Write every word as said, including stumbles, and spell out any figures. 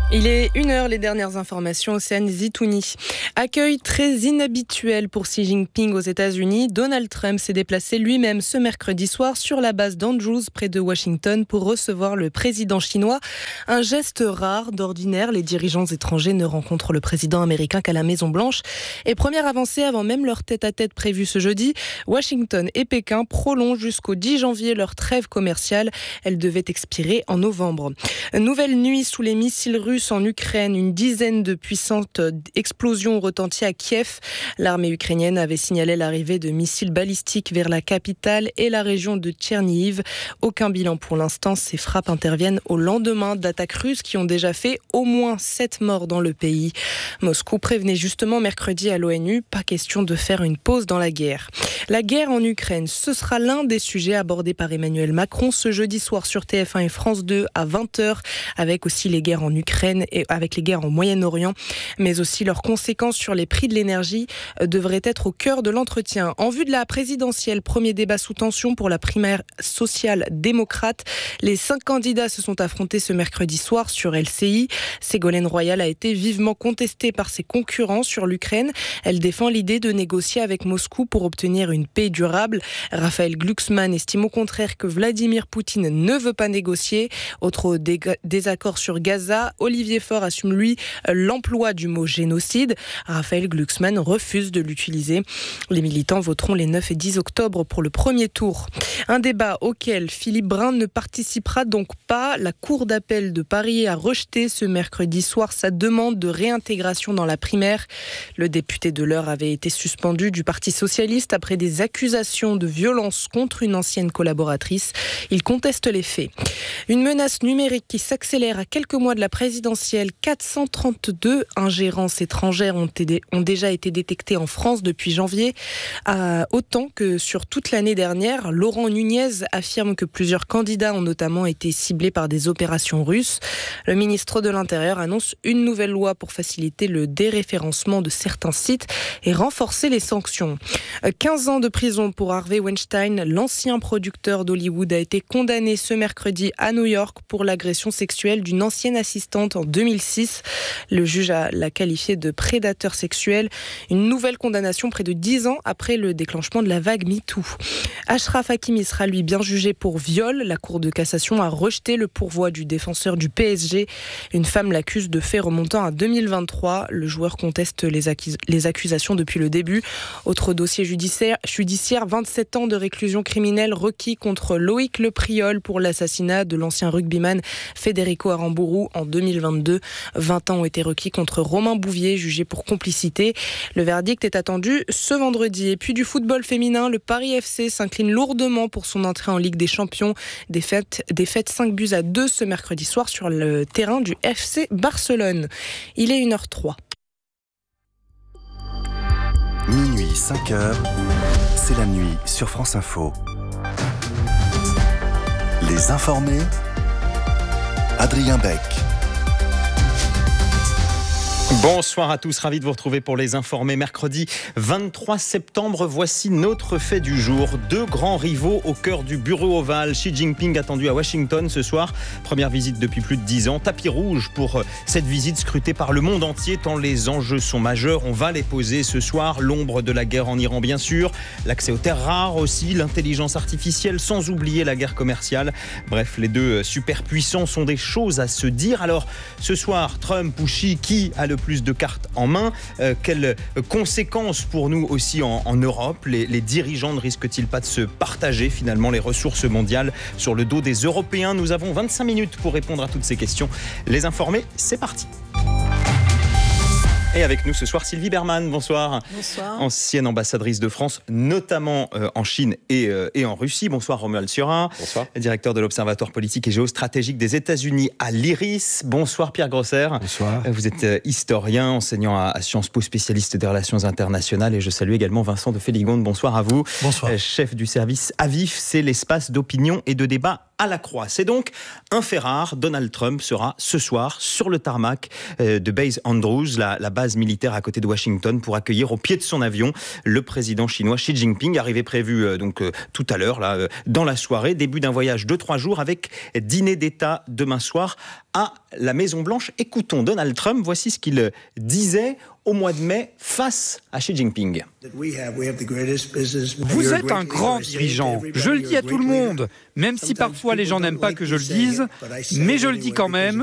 Il est une heure, les dernières informations, Océane Zitouni. Accueil très inhabituel pour Xi Jinping aux États-Unis. Donald Trump s'est déplacé lui-même ce mercredi soir sur la base d'Andrews, près de Washington, pour recevoir le président chinois. Un geste rare. D'ordinaire, les dirigeants étrangers ne rencontrent le président américain qu'à la Maison-Blanche. Et première avancée avant même leur tête-à-tête prévue ce jeudi, Washington et Pékin prolongent jusqu'au dix janvier leur trêve commerciale. Elle devait expirer en novembre. Nouvelle nuit sous les missiles russes en Ukraine. Une dizaine de puissantes explosions ont retenti à Kiev. L'armée ukrainienne avait signalé l'arrivée de missiles balistiques vers la capitale et la région de Tchernihiv. Aucun bilan pour l'instant. Ces frappes interviennent au lendemain d'attaques russes qui ont déjà fait au moins sept morts dans le pays. Moscou prévenait justement mercredi à l'ONU, pas question de faire une pause dans la guerre. La guerre en Ukraine, ce sera l'un des sujets abordés par Emmanuel Macron ce jeudi soir sur T F un et France deux à vingt heures, avec aussi les guerres en Ukraine et avec les guerres au Moyen-Orient, mais aussi leurs conséquences sur les prix de l'énergie devraient être au cœur de l'entretien. En vue de la présidentielle, premier débat sous tension pour la primaire social-démocrate. Les cinq candidats se sont affrontés ce mercredi soir sur L C I. Ségolène Royal a été vivement contestée par ses concurrents sur l'Ukraine. Elle défend l'idée de négocier avec Moscou pour obtenir une paix durable. Raphaël Glucksmann estime au contraire que Vladimir Poutine ne veut pas négocier. Autre désaccord sur Gaza, Olivier Faure assume, lui, l'emploi du mot génocide. Raphaël Glucksmann refuse de l'utiliser. Les militants voteront les neuf et dix octobre pour le premier tour. Un débat auquel Philippe Brun ne participera donc pas. La Cour d'appel de Paris a rejeté ce mercredi soir sa demande de réintégration dans la primaire. Le député de l'Eure avait été suspendu du Parti socialiste après des accusations de violence contre une ancienne collaboratrice. Il conteste les faits. Une menace numérique qui s'accélère à quelques mois de la présidentielle. quatre cent trente-deux ingérences étrangères ont, été, ont déjà été détectées en France depuis janvier, à, autant que sur toute l'année dernière. Laurent Nunez affirme que plusieurs candidats ont notamment été ciblés par des opérations russes. Le ministre de l'Intérieur annonce une nouvelle loi pour faciliter le déréférencement de certains sites et renforcer les sanctions. quinze ans de prison pour Harvey Weinstein. L'ancien producteur d'Hollywood a été condamné ce mercredi à New York pour l'agression sexuelle d'une ancienne assistante en deux mille six. Le juge l'a qualifié de prédateur sexuel. Une nouvelle condamnation près de dix ans après le déclenchement de la vague MeToo. Achraf Hakimi sera lui bien jugé pour viol. La Cour de cassation a rejeté le pourvoi du défenseur du P S G. Une femme l'accuse de faits remontant à deux mille vingt-trois. Le joueur conteste les, accus- les accusations depuis le début. Autre dossier judiciaire, judiciaire, vingt-sept ans de réclusion criminelle requis contre Loïc Le Priol pour l'assassinat de l'ancien rugbyman Federico Aramburu en deux mille vingt-deux. vingt ans ont été requis contre Romain Bouvier, jugé pour complicité. Le verdict est attendu ce vendredi. Et puis du football féminin, le Paris F C s'incline lourdement pour son entrée en Ligue des Champions. Défaite, défaite cinq buts à deux ce mercredi soir sur le terrain du F C Barcelone. Il est une heure trois. Minuit, cinq heures, c'est la nuit sur France Info. Les informés, Adrien Beck. Bonsoir à tous, ravi de vous retrouver pour les informés. Mercredi vingt-trois septembre, voici notre fait du jour. Deux grands rivaux au cœur du bureau ovale. Xi Jinping attendu à Washington ce soir. Première visite depuis plus de dix ans. Tapis rouge pour cette visite scrutée par le monde entier tant les enjeux sont majeurs. On va les poser ce soir. L'ombre de la guerre en Iran bien sûr. L'accès aux terres rares aussi. L'intelligence artificielle sans oublier la guerre commerciale. Bref, les deux superpuissants sont des choses à se dire. Alors ce soir, Trump ou Xi, qui a le plus de cartes en main, euh, quelles conséquences pour nous aussi en, en Europe? Les, les dirigeants ne risquent-ils pas de se partager finalement les ressources mondiales sur le dos des Européens? Nous avons vingt-cinq minutes pour répondre à toutes ces questions. Les informés, c'est parti. Et avec nous ce soir, Sylvie Berman, bonsoir. Bonsoir. Ancienne ambassadrice de France, notamment euh, en Chine et, euh, et en Russie. Bonsoir Romuald Surin. Bonsoir. Directeur de l'Observatoire politique et géostratégique des États-Unis à l'I R I S. Bonsoir Pierre Grosser. Bonsoir. Vous êtes euh, historien, enseignant à, à Sciences Po, spécialiste des relations internationales. Et je salue également Vincent de Féligonde. Bonsoir à vous. Bonsoir. Euh, chef du service A V I F, c'est l'espace d'opinion et de débat à la croix. C'est donc un fait rare. Donald Trump sera ce soir sur le tarmac de Base Andrews, la, la base militaire à côté de Washington, pour accueillir au pied de son avion le président chinois Xi Jinping, arrivé prévu euh, donc euh, tout à l'heure là euh, dans la soirée. Début d'un voyage de trois jours avec dîner d'État demain soir à la Maison Blanche. Écoutons Donald Trump. Voici ce qu'il disait au mois de mai face à Xi Jinping. Vous êtes un grand dirigeant, je le dis à tout le monde, même si parfois les gens n'aiment pas que je le dise, mais je le dis quand même.